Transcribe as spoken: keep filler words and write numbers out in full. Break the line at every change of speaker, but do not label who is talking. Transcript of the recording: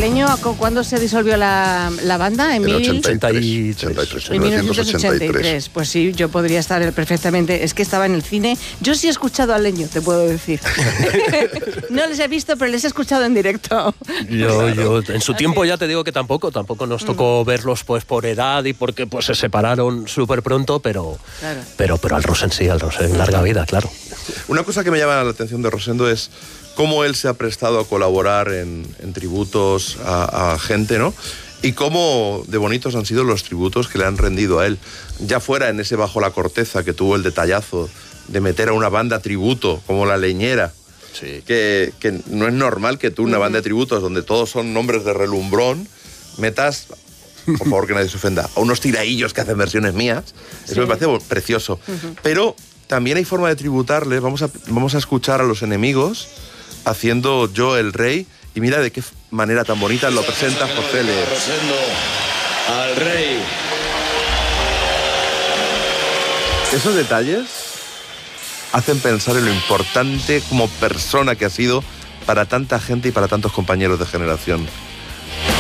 Leño, ¿cuándo se disolvió la, la banda? En,
En
mil...
ochenta y tres.
En mil novecientos ochenta y tres. Pues sí, yo podría estar perfectamente. Es que estaba en el cine. Yo sí he escuchado a Leño, te puedo decir. No les he visto, pero les he escuchado en directo.
Yo, yo, en su tiempo ya te digo que tampoco, tampoco nos tocó mm. verlos pues por edad y porque pues se separaron súper pronto, pero, claro. pero, pero al Rosen sí, al Rosen, larga vida, claro.
Una cosa que me llama la atención de Rosendo es cómo él se ha prestado a colaborar en, en tributos a, a gente, ¿no? Y cómo de bonitos han sido los tributos que le han rendido a él. Ya fuera en ese Bajo la Corteza que tuvo el detallazo de meter a una banda tributo como La Leñera. Sí. Que, que no es normal que tú, una banda de tributos donde todos son nombres de relumbrón, metas, por favor que nadie se ofenda, a unos tiraillos que hacen versiones mías. Eso sí. Me parece precioso. Uh-huh. Pero también hay forma de tributarles. Vamos a, vamos a escuchar a Los Enemigos haciendo Yo el Rey. Y mira de qué manera tan bonita lo presenta José Le.
Rosendo al Rey.
Esos detalles hacen pensar en lo importante como persona que ha sido para tanta gente y para tantos compañeros de generación.